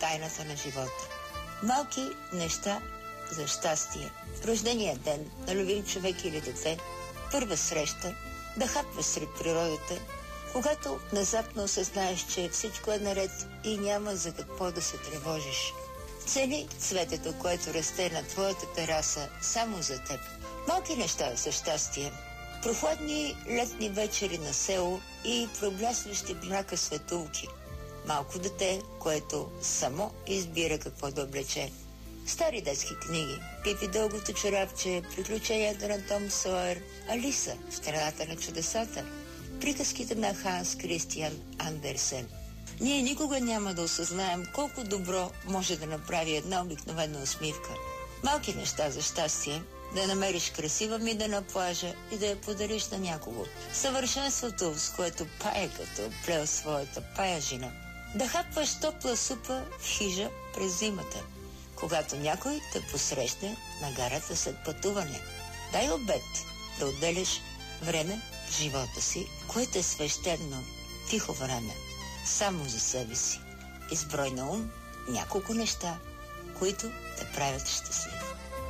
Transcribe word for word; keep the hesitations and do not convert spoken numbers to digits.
тайната на живота. Малки неща за щастие. Рождения ден на любим човек или дете, първа среща, да хапваш сред природата, когато внезапно осъзнаеш, че всичко е наред и няма за какво да се тревожиш. Цени цветето, което расте на твоята тераса само за теб. Малки неща за щастие. Прохладни летни вечери на село и проблясващи бляка светулки. Малко дете, което само избира какво да облече. Стари детски книги, Пипи дългото чорапче, Приключенията на Том Сойер, Алиса в страната на чудесата, приказките на Ханс Кристиан Андерсен. Ние никога няма да осъзнаем колко добро може да направи една обикновена усмивка. Малки неща за щастие, да намериш красива мида на плажа и да я подариш на някого. Съвършенството, с което паеката плел своята паяжина. Да хапваш топла супа в хижа през зимата, когато някой те посрещне на гарата след пътуване. Дай обет да отделяш време в живота си, което е свещено, тихо време, само за себе си. Изброй на ум няколко неща, които те правят щастлив.